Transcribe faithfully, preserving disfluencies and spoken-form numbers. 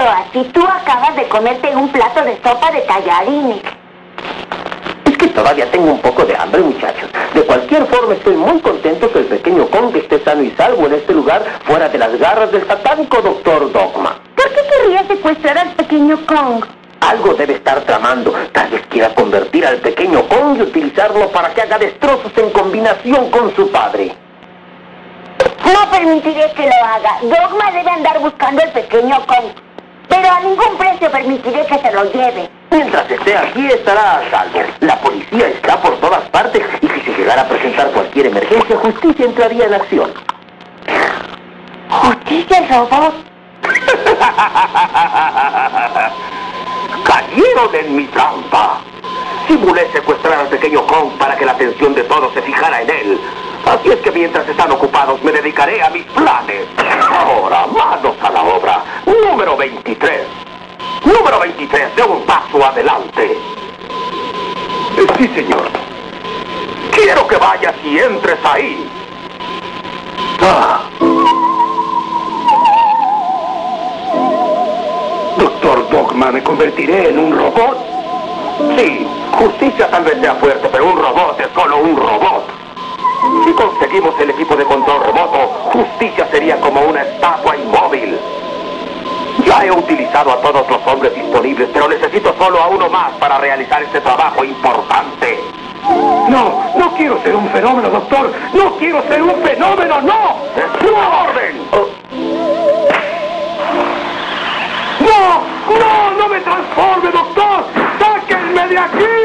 Croacy, tú acabas de comerte un plato de sopa de tallarines. Es que todavía tengo un poco de hambre, muchachos. De cualquier forma, estoy muy contento que el pequeño Kong esté sano y salvo en este lugar, fuera de las garras del satánico doctor Dogma. ¿Por qué querría secuestrar al pequeño Kong? Algo debe estar tramando. Tal vez quiera convertir al pequeño Kong y utilizarlo para que haga destrozos en combinación con su padre. No permitiré que lo haga. Dogma debe andar buscando al pequeño Kong. Pero a ningún precio permitiré que se lo lleve. Mientras esté aquí, estará a salvo. La policía está por todas partes y si se llegara a presentar cualquier emergencia, justicia entraría en acción. ¿Justicia robot? ¡Cayeron en mi trampa! Simulé secuestrar al pequeño Kong para que la atención de todos se fijara en él. Así es que mientras están ocupados me dedicaré a mis planes. Ahora, manos a la obra. Número veintitrés. Número veintitrés, de un paso adelante. Eh, sí, señor. Quiero que vayas y entres ahí. Ah. Doctor Dogma, ¿me convertiré en un robot? Sí, justicia tal vez sea fuerte, pero un robot es solo un robot. Si conseguimos el equipo de control remoto, justicia sería como una estatua inmóvil. Ya he utilizado a todos los hombres disponibles, pero necesito solo a uno más para realizar este trabajo importante. No, no quiero ser un fenómeno, doctor. No quiero ser un fenómeno, no. ¡Es una orden! ¡No! ¡No! ¡No me transforme, doctor! ¡Sáquenme de aquí!